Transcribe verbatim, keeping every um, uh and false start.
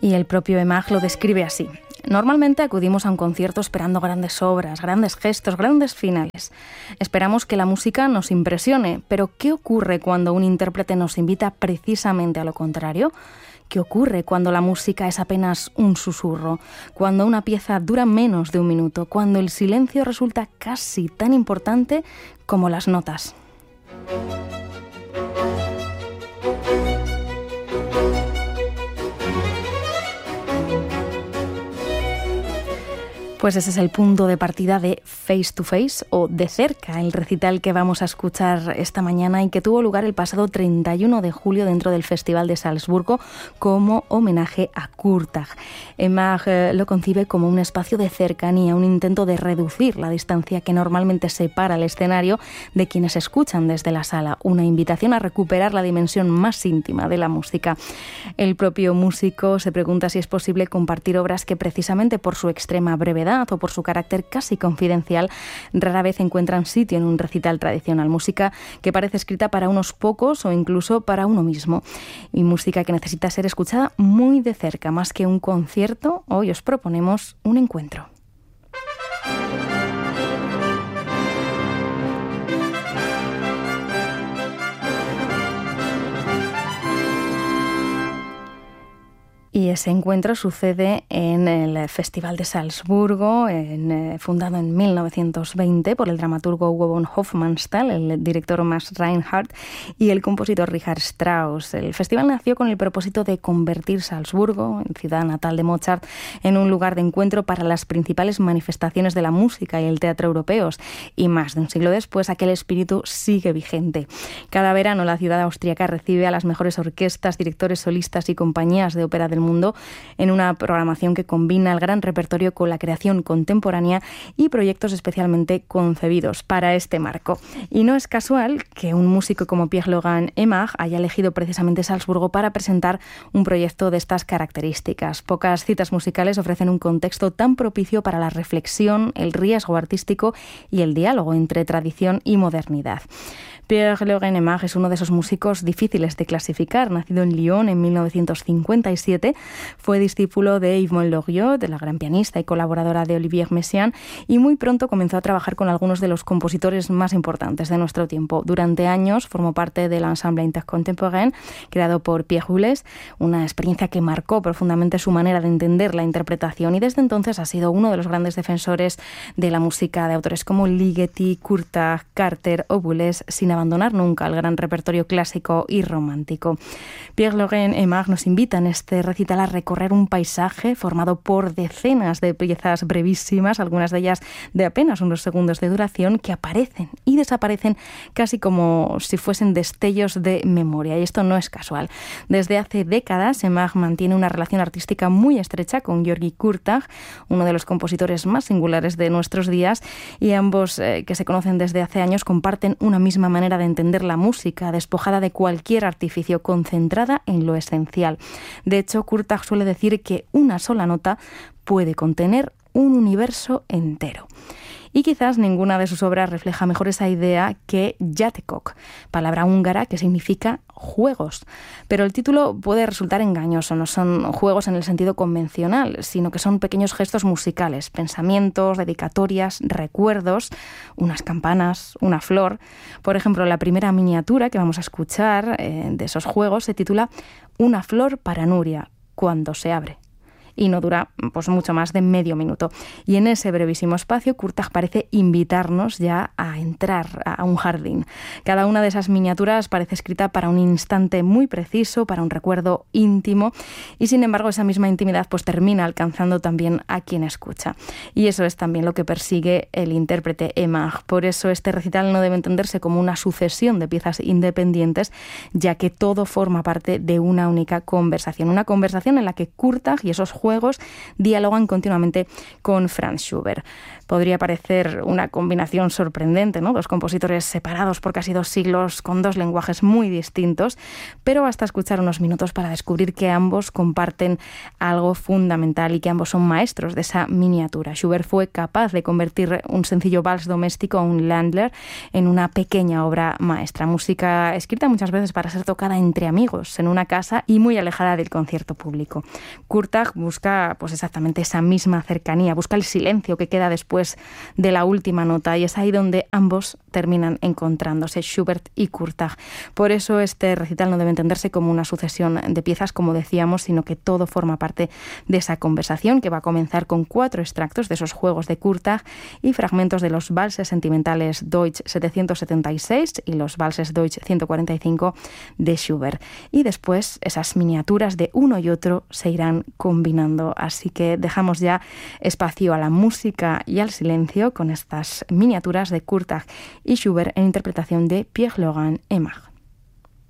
Y el propio Emag lo describe así. Normalmente acudimos a un concierto esperando grandes obras, grandes gestos, grandes finales. Esperamos que la música nos impresione, pero ¿qué ocurre cuando un intérprete nos invita precisamente a lo contrario? ¿Qué ocurre cuando la música es apenas un susurro? Cuando una pieza dura menos de un minuto, cuando el silencio resulta casi tan importante como las notas. Pues ese es el punto de partida de Face to Face, o De Cerca, el recital que vamos a escuchar esta mañana y que tuvo lugar el pasado treinta y uno de julio dentro del Festival de Salzburgo como homenaje a Kurtág. Emag eh, lo concibe como un espacio de cercanía, un intento de reducir la distancia que normalmente separa el escenario de quienes escuchan desde la sala, una invitación a recuperar la dimensión más íntima de la música. El propio músico se pregunta si es posible compartir obras que precisamente por su extrema brevedad o por su carácter casi confidencial, rara vez encuentran sitio en un recital tradicional. Música que parece escrita para unos pocos o incluso para uno mismo. Y música que necesita ser escuchada muy de cerca. Más que un concierto, hoy os proponemos un encuentro. Y ese encuentro sucede en el Festival de Salzburgo, en, eh, fundado en mil novecientos veinte por el dramaturgo Hugo von Hofmannsthal, el director Max Reinhardt y el compositor Richard Strauss. El festival nació con el propósito de convertir Salzburgo, en ciudad natal de Mozart, en un lugar de encuentro para las principales manifestaciones de la música y el teatro europeos. Y más de un siglo después, aquel espíritu sigue vigente. Cada verano la ciudad austríaca recibe a las mejores orquestas, directores solistas y compañías de ópera del mundo en una programación que combina el gran repertorio con la creación contemporánea y proyectos especialmente concebidos para este marco. Y no es casual que un músico como Pierre-Laurent Emag haya elegido precisamente Salzburgo para presentar un proyecto de estas características. Pocas citas musicales ofrecen un contexto tan propicio para la reflexión, el riesgo artístico y el diálogo entre tradición y modernidad. Pierre-Laurent Emag es uno de esos músicos difíciles de clasificar. Nacido en Lyon en mil novecientos cincuenta y siete, fue discípulo de Yvonne Loriot, de la gran pianista y colaboradora de Olivier Messiaen, y muy pronto comenzó a trabajar con algunos de los compositores más importantes de nuestro tiempo. Durante años formó parte del Ensemble Intercontemporain, creado por Pierre Boulez, una experiencia que marcó profundamente su manera de entender la interpretación, y desde entonces ha sido uno de los grandes defensores de la música de autores como Ligeti, Kurtág, Carter o Boulez, sin abandonar nunca el gran repertorio clásico y romántico. Pierre-Laurent Emag nos invita en este recital a recorrer un paisaje formado por decenas de piezas brevísimas, algunas de ellas de apenas unos segundos de duración, que aparecen y desaparecen casi como si fuesen destellos de memoria. Y esto no es casual. Desde hace décadas, Emag mantiene una relación artística muy estrecha con György Kurtág, uno de los compositores más singulares de nuestros días, y ambos, eh, que se conocen desde hace años, comparten una misma manera de entender la música, despojada de cualquier artificio, concentrada en lo esencial. De hecho, Kurtág suele decir que una sola nota puede contener un universo entero. Y quizás ninguna de sus obras refleja mejor esa idea que játékok, palabra húngara que significa juegos. Pero el título puede resultar engañoso. No son juegos en el sentido convencional, sino que son pequeños gestos musicales, pensamientos, dedicatorias, recuerdos, unas campanas, una flor. Por ejemplo, la primera miniatura que vamos a escuchar eh, de esos juegos se titula Una flor para Nuria, cuando se abre. Y no dura pues mucho más de medio minuto. Y en ese brevísimo espacio, Kurtág parece invitarnos ya a entrar a un jardín. Cada una de esas miniaturas parece escrita para un instante muy preciso, para un recuerdo íntimo, y sin embargo esa misma intimidad pues termina alcanzando también a quien escucha. Y eso es también lo que persigue el intérprete Emag. Por eso este recital no debe entenderse como una sucesión de piezas independientes, ya que todo forma parte de una única conversación. Una conversación en la que Kurtág y esos juegos juegos dialogan continuamente con Franz Schubert. Podría parecer una combinación sorprendente, ¿no? Dos compositores separados por casi dos siglos con dos lenguajes muy distintos, pero basta escuchar unos minutos para descubrir que ambos comparten algo fundamental y que ambos son maestros de esa miniatura. Schubert fue capaz de convertir un sencillo vals doméstico, un Ländler, en una pequeña obra maestra, música escrita muchas veces para ser tocada entre amigos, en una casa y muy alejada del concierto público. Kurtág busca pues exactamente esa misma cercanía, busca el silencio que queda después de la última nota, y es ahí donde ambos terminan encontrándose, Schubert y Kurtág. Por eso este recital no debe entenderse como una sucesión de piezas, como decíamos, sino que todo forma parte de esa conversación que va a comenzar con cuatro extractos de esos juegos de Kurtág y fragmentos de los valses sentimentales Deutsch setecientos setenta y seis y los valses Deutsch ciento cuarenta y cinco de Schubert. Y después esas miniaturas de uno y otro se irán combinando. Así que dejamos ya espacio a la música y al silencio con estas miniaturas de Kurtág y Schubert en interpretación de Pierre-Laurent Aimard.